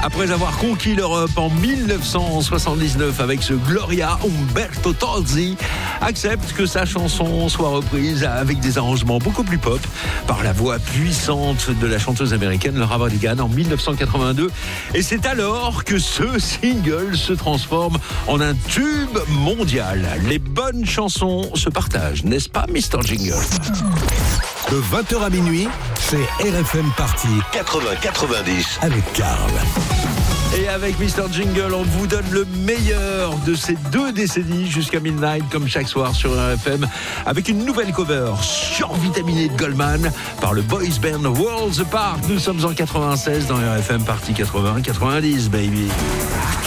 Après avoir conquis l'Europe en 1979 avec ce Gloria, Umberto Tozzi accepte que sa chanson soit reprise avec des arrangements beaucoup plus pop par la voix puissante de la chanteuse américaine Laura Branigan en 1982. Et c'est alors que ce single se transforme en un tube mondial. Les bonnes chansons se partagent, n'est-ce pas, Mr. Jingle? De 20h à minuit, c'est RFM Party 80-90 avec Karl. Et avec Mr. Jingle, on vous donne le meilleur de ces 2 décennies jusqu'à midnight, comme chaque soir sur RFM, avec une nouvelle cover survitaminée de Goldman par le boys band Worlds Apart. Nous sommes en 96 dans RFM Party 80-90, baby.